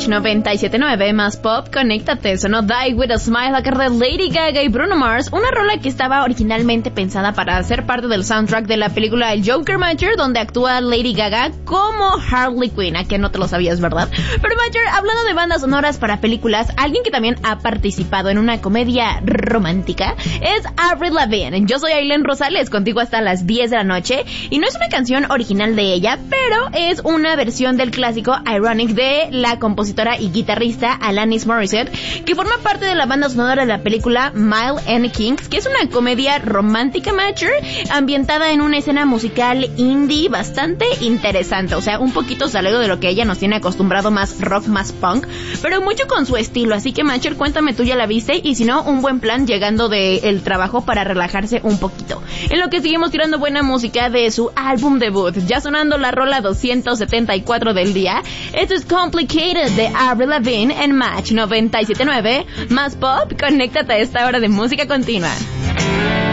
97.9 más pop, conéctate. Sonó Die With A Smile, la carrera de Lady Gaga y Bruno Mars, una rola que estaba originalmente pensada para ser parte del soundtrack de la película El Joker, Matcher, donde actúa Lady Gaga como Harley Quinn. ¿A que no te lo sabías, verdad? Pero Matcher, hablando de bandas sonoras para películas, alguien que también ha participado en una comedia romántica es Avril Lavigne. Yo soy Aileen Rosales, contigo hasta las 10 de la noche, y no es una canción original de ella, pero es una versión del clásico Ironic de la compositora y guitarrista Alanis Morissette, que forma parte de la banda sonora de la película Mile and Kings, que es una comedia romántica, Matcher, ambientada en una escena musical indie bastante interesante. O sea, un poquito salido de lo que ella nos tiene acostumbrado, más rock, más punk, pero mucho con su estilo. Así que, Matcher, cuéntame, tú ya la viste, y si no, un buen plan llegando del trabajo para relajarse un poquito. En lo que seguimos tirando buena música de su álbum debut, ya sonando la rola 274 del día. Esto es Complicated de Avril Lavigne en Match 97.9 más pop. Conéctate a esta hora de música continua.